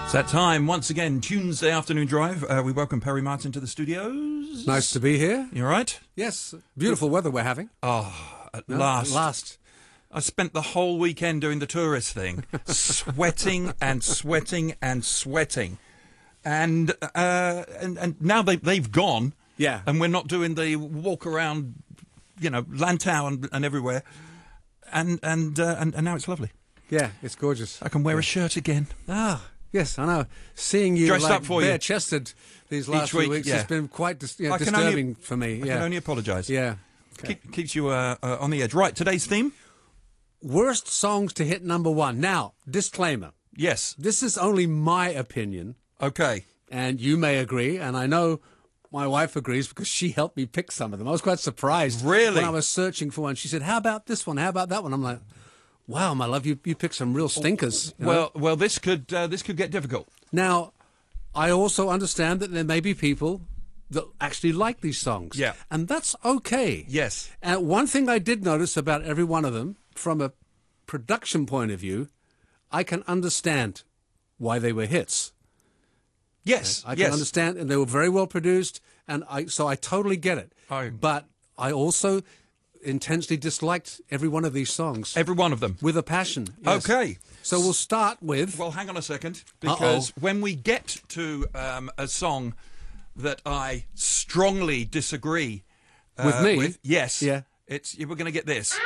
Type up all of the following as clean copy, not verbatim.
It's that time once again, Tuesday afternoon drive. We welcome Perry Martin to the studios. Nice to be here. You all right? Yes, beautiful weather we're having. Oh, at last. I spent the whole weekend doing the tourist thing, sweating and sweating and sweating, and now they've gone. Yeah, and we're not doing the walk around, Lantau and everywhere, and now it's lovely. Yeah, it's gorgeous. I can wear a shirt again. Ah. Yes, I know. Seeing you dressed up for bare-chested these last few weeks has been quite disturbing for me. I can only apologise. Yeah. Okay. Keeps you on the edge. Right, today's theme? Worst songs to hit number one. Now, disclaimer. Yes. This is only my opinion. Okay. And you may agree, and I know my wife agrees because she helped me pick some of them. I was quite surprised. Really? When I was searching for one. She said, how about this one? How about that one? I'm like, wow, my love, you picked some real stinkers. Well, this could get difficult. Now, I also understand that there may be people that actually like these songs. Yeah. And that's okay. Yes. And one thing I did notice about every one of them, from a production point of view, I can understand why they were hits. Yes. I can understand, and they were very well produced, and so I totally get it. But I also intensely disliked every one of these songs. Every one of them? With a passion. Yes. Okay. So we'll start with... Well, hang on a second, because when we get to a song that I strongly disagree... with me? With, yes. Yeah. We're going to get this.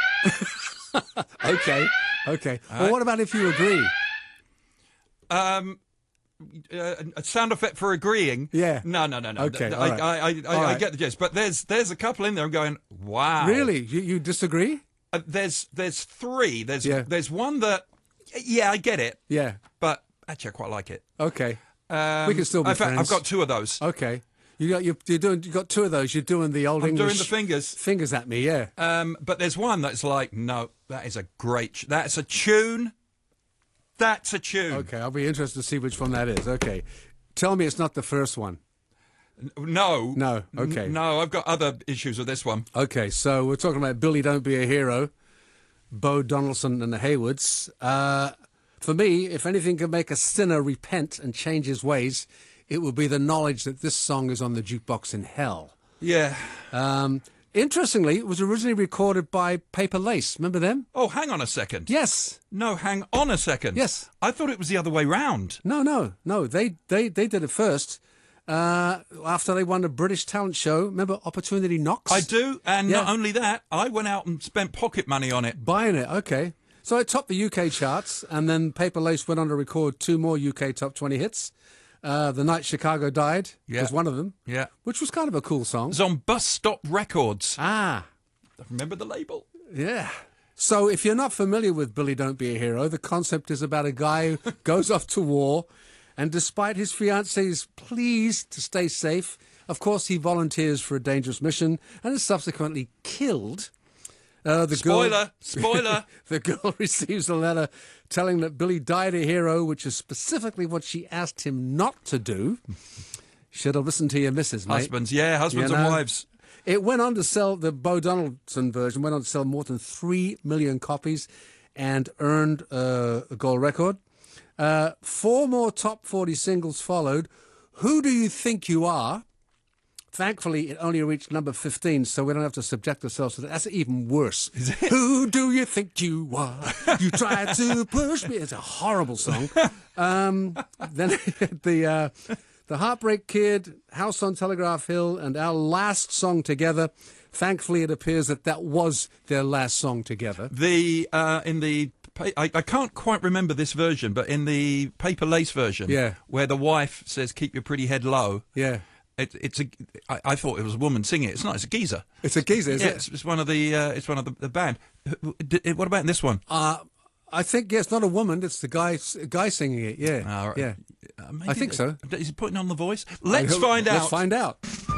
Okay. Well, what about if you agree? A sound effect for agreeing? Yeah. No. Okay. I get the gist, but there's a couple in there. I'm going, wow. Really? You disagree? There's three. There's one that, I get it. Yeah. But actually, I quite like it. Okay. We can still be friends. I've got two of those. Okay. You got two of those. You're doing the old English. I'm doing the fingers. Fingers at me, yeah. But there's one that's like, no, that's a tune. That's a tune. Okay, I'll be interested to see which one that is. Okay. Tell me it's not the first one. No. Okay. No, I've got other issues with this one. Okay, so we're talking about Billy Don't Be a Hero, Bo Donaldson and the Haywoods. For me, if anything can make a sinner repent and change his ways, it would be the knowledge that this song is on the jukebox in hell. Yeah. Interestingly, it was originally recorded by Paper Lace. Remember them? Oh, hang on a second. Yes. No, hang on a second. Yes. I thought it was the other way round. No. They did it first. After they won the British talent show. Remember Opportunity Knocks? I do. And not only that, I went out and spent pocket money on it. Buying it, okay. So it topped the UK charts, and then Paper Lace went on to record two more UK top 20 hits. The Night Chicago Died was one of them. Yeah. Which was kind of a cool song. It was on Bus Stop Records. Ah. I remember the label. Yeah. So if you're not familiar with Billy Don't Be a Hero, the concept is about a guy who goes off to war, and despite his fiance's pleas to stay safe, of course he volunteers for a dangerous mission and is subsequently killed. Spoiler! The girl receives a letter telling that Billy died a hero, which is specifically what she asked him not to do. Should have listened to your missus, mate. Husbands and wives. It went on to sell, the Bo Donaldson version went on to sell more than 3 million copies and earned a gold record. 4 more top 40 singles followed. Who Do You Think You Are? Thankfully, it only reached number 15, so we don't have to subject ourselves to that. That's even worse. Who do you think you are? You try to push me. It's a horrible song. Then the Heartbreak Kid, House on Telegraph Hill, and our last song together. Thankfully, it appears that was their last song together. I can't quite remember this version, but in the Paper Lace version, where the wife says, "Keep your pretty head low." Yeah. I thought it was a woman singing it. It's not. It's a geezer. It's a geezer, is it? It's one of the band. What about in this one? I think it's not a woman. It's the guy singing it. Yeah, right. yeah. I think so. Is he putting on the voice? Let's find out. Let's find out.